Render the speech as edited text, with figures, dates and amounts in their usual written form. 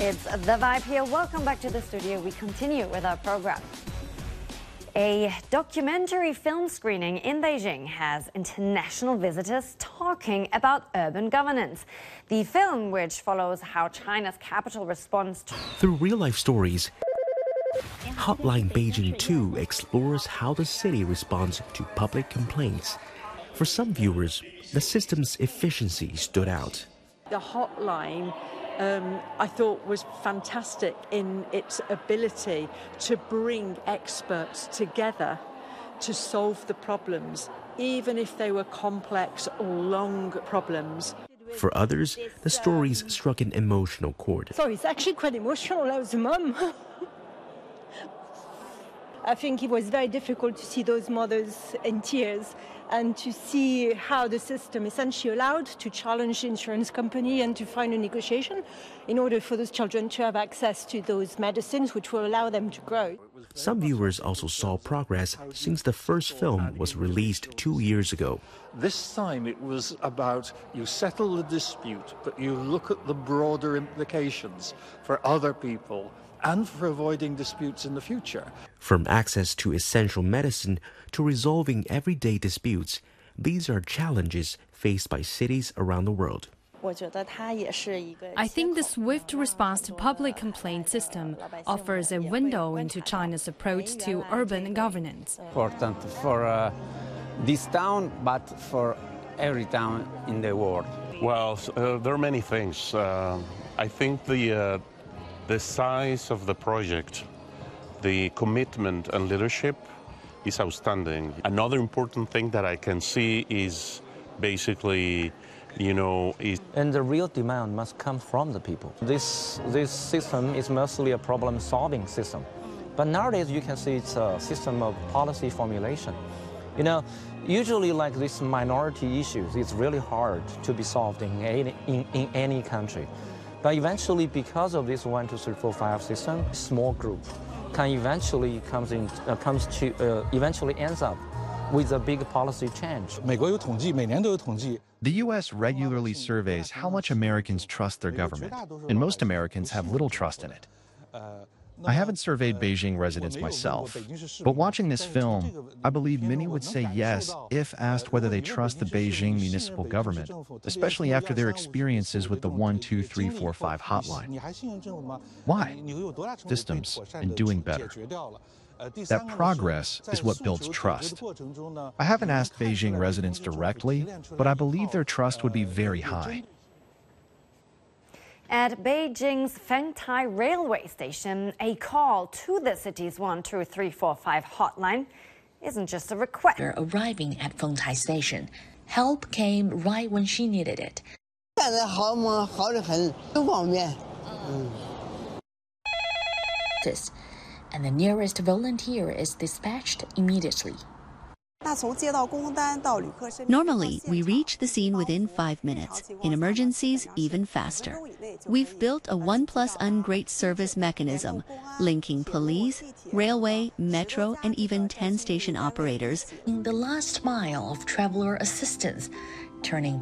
It's The Vibe here. Welcome back to the studio. We continue with our program. A documentary film screening in Beijing has international visitors talking about urban governance. The film, which follows how China's capital responds to... Through real-life stories, Hotline Beijing 2 explores how the city responds to public complaints. For some viewers, the system's efficiency stood out. The hotline, I thought, was fantastic in its ability to bring experts together to solve the problems, even if they were complex or long problems. For others, the stories struck an emotional chord. So it's actually quite emotional as a mum. I think it was very difficult to see those mothers in tears and to see how the system essentially allowed to challenge the insurance company and to find a negotiation in order for those children to have access to those medicines which will allow them to grow. Some viewers also saw progress since the first film was released 2 years ago. This time it was about you settle the dispute, but you look at the broader implications for other people and for avoiding disputes in the future. From access to essential medicine to resolving everyday disputes, these are challenges faced by cities around the world. I think the swift response to public complaint system offers a window into China's approach to urban governance. Important for this town, but for every town in the world. Well, there are many things. I think the size of the project, the commitment and leadership is outstanding. Another important thing that I can see is basically, And the real demand must come from the people. This system is mostly a problem-solving system. But nowadays you can see it's a system of policy formulation. Usually like these minority issues, it's really hard to be solved in any country. But eventually, because of this 1, 2, 3, 4, 5 system, small group can eventually eventually ends up with a big policy change. The U.S. regularly surveys how much Americans trust their government, and most Americans have little trust in it. I haven't surveyed Beijing residents myself, but watching this film, I believe many would say yes if asked whether they trust the Beijing municipal government, especially after their experiences with the 1, 2, 3, 4, 5 hotline. Why? Systems and doing better. That progress is what builds trust. I haven't asked Beijing residents directly, but I believe their trust would be very high. At Beijing's Fengtai railway station, a call to the city's 1, 2, 3, 4, 5 hotline isn't just a request. Arriving at Fengtai station, help came right when she needed it. And the nearest volunteer is dispatched immediately. Normally, we reach the scene within 5 minutes. In emergencies, even faster. We've built a 1+N great service mechanism, linking police, railway, metro, and even 10 station operators. In the last mile of traveler assistance, turning